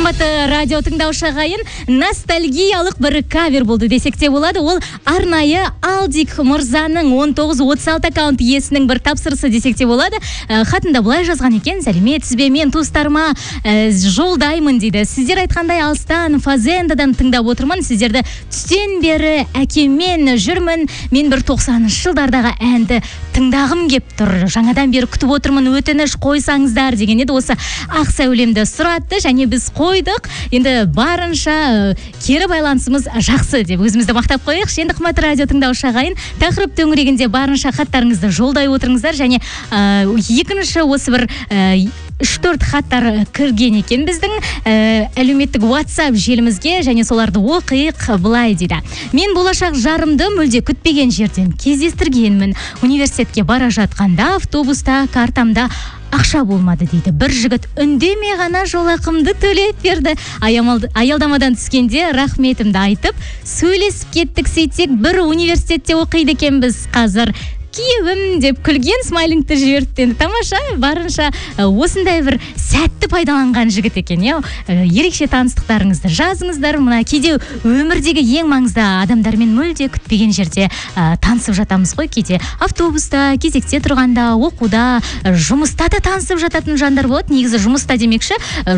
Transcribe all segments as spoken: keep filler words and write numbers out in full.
Қымбатты радио тыңдаушы ағайын, ностальгиялық бір кавер болды десек те болады. Ол арнайы Алдик Мырзаның он тоғыз отыз алты аккаунт иесінің бір тапсырысы десек те болады. Ә, хатында былай жазған екен: сәлеметсіз бе, мен туыстарыма ә, жолдаймын дейді. Сіздер айтқандай алыстан Фазендадан тыңдап отырмын. Сіздерді түстен бері әкеммен жүрмін. Мен бір тоқсаныншы жылдардағы әнді тыңдағым кеп тұр. Жаңадан бері күтіп отырмын, өтініш қойсаңыздар деген еді. Осы ақ сәулемді сұратты және біз қойдық. Енді барынша кері байланысымыз жақсы деп өзімізді мақтап қойық. Енді қымбатты радио тыңдаушы ағайын, тақырып төңірегінде барынша хаттарыңызды жолдай отырыңыздар және ә, екінші осы бір ә, үш төрт хаттар кірген екен біздің ә, әлеуметтік WhatsApp желімізге және соларды оқиық. Былай дейді: мен болашақ жарымды мүлде күтпеген жерден кездестіргенмін. Университетке бара жатқанда автобуста картамда ақша болмады дейді. Бір жігіт үндеме ғана жолақымды төлеп берді. Аялдамадан түскенде рахметімді айтып сөйлесіп кеттік. Сөйтсек бір университетте оқиды екенбіз. Қазір күйеуім деп күлген смайлингті жіберді. Тамаша, барынша осындай бір сәтті пайдаланған жігіт екен. Ерекше таныстықтарыңызды жазыңыздар. Мына кейде өмірдегі ең маңызды адамдармен мүлде күтпеген жерде ә, танысып жатамыз ғой. Кейде автобуста, кезекте тұрғанда, оқуда, жұмыста да танысып жататын жандар болады. Негізі жұмыста демекші,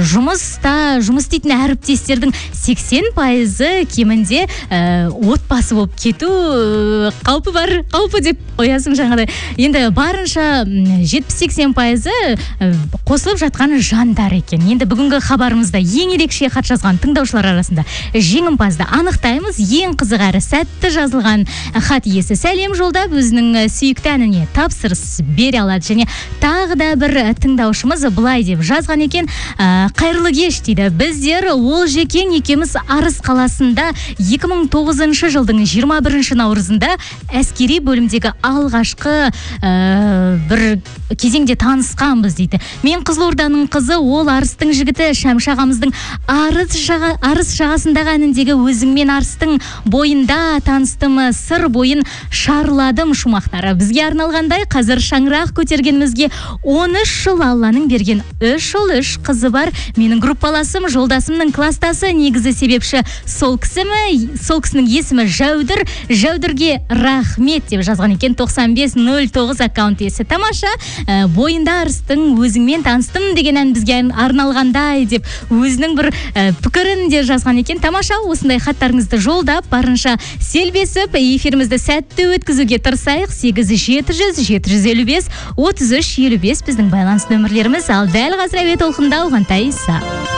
жұмыста жұмыс істейтін әріптестердің сексен пайызы кемінде ә, отбасы болып кету ә, қаупі бар, қаупі деп қоясың жаңағыдай. Енді барынша жетпіс сексен пайызы қосылып жатқан жандар екен. Енді бүгінгі хабарымызда ең ерекше хат жазған тыңдаушылар арасында жеңімпазды анықтаймыз. Ең қызық әрі сәтті жазылған хат иесі сәлем жолдап өзінің сүйікті әніне тапсырыс бере алады. Және тағы да бір тыңдаушымыз былай деп жазған екен: қайырлы кеш дейді. Біздер ол жекең екеуміз Арыс қаласында екі мың тоғызыншы жылдың жиырма бірінші наурызында әскери бөлімдегі алғашқы ә, бір кезеңде танысқанбыз дейді. Мен Қызылорданың қызы, ол Арыстың жігіті. Шәмші ағамыздың Арыс, жаға, Арыс жағасындағы әніндегі өзіңмен Арыстың бойында таныстым, сыр бойын шарладым шумақтары бізге арналғандай. Қазір шаңырақ көтергенімізге он үш жыл. Алланың берген үш ұл, үш қызы бар. Менің группаласым, жолдасымның кластасы. Негізі себепші сол кісімі, сол кісінің есімі Жәудір. Жәудірге рахмет деп жазған екен. тоқсан бес нөл тоғыз аккаунт иесі. Тамаша, ә, бойында Арыстың өзіңмен таныстым деген ән бізге арналғандай деп өзінің бір ә, пікірін де жазған екен. Тамаша, осындай хаттарыңызды жолдап барынша селбесіп эфирімізді сәтті өткізуге тырысайық. сегіз жеті жүз жеті жүз елу бес отыз үш елу бес біздің байланыс нөмірлеріміз. Ал дәл қазір әуе толқында Алғантай Иса.